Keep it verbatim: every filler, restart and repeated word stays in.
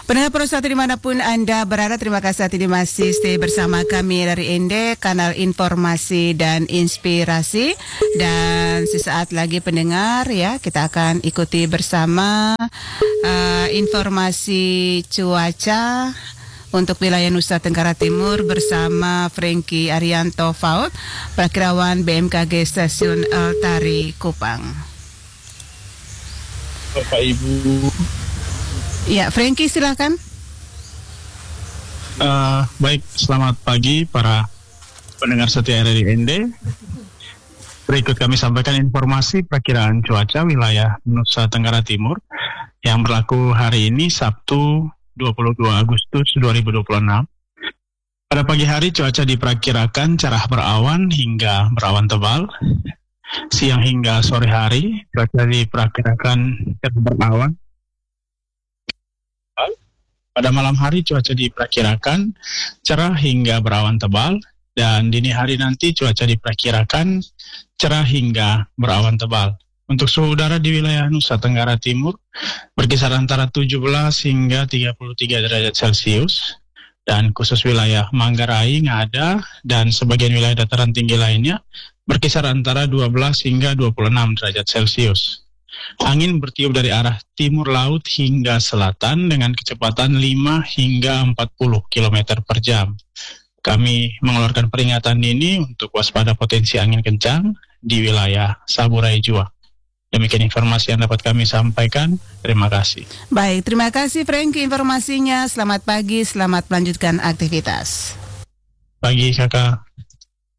Pendengar Pro satu dimanapun Anda berada, terima kasih hati masih stay bersama kami dari Ende, kanal informasi dan inspirasi. Dan sesaat lagi pendengar ya, kita akan ikuti bersama uh, informasi cuaca untuk wilayah Nusa Tenggara Timur bersama Frankie Arianto Faut, Prakirawan B M K G Stasiun Altari Kupang. Bapak Ibu. Ya, Frankie silakan. Uh, baik, selamat pagi para pendengar setia R R I Ende. Berikut kami sampaikan informasi perkiraan cuaca wilayah Nusa Tenggara Timur yang berlaku hari ini Sabtu dua puluh dua Agustus dua ribu dua puluh enam. Pada pagi hari cuaca diperkirakan cerah berawan hingga berawan tebal. Siang hingga sore hari cuaca diperkirakan cerah berawan. Pada malam hari cuaca diperkirakan cerah hingga berawan tebal, dan dini hari nanti cuaca diperkirakan cerah hingga berawan tebal. Untuk suhu udara di wilayah Nusa Tenggara Timur berkisar antara tujuh belas hingga tiga puluh tiga derajat Celcius, dan khusus wilayah Manggarai, Ngada, dan sebagian wilayah dataran tinggi lainnya berkisar antara dua belas hingga dua puluh enam derajat Celcius. Angin bertiup dari arah timur laut hingga selatan dengan kecepatan lima hingga empat puluh kilometer per jam. Kami mengeluarkan peringatan ini untuk waspada potensi angin kencang di wilayah Saburai Jua. Demikian informasi yang dapat kami sampaikan. Terima kasih. Baik, terima kasih Frankie informasinya. Selamat pagi, selamat melanjutkan aktivitas. Pagi kakak.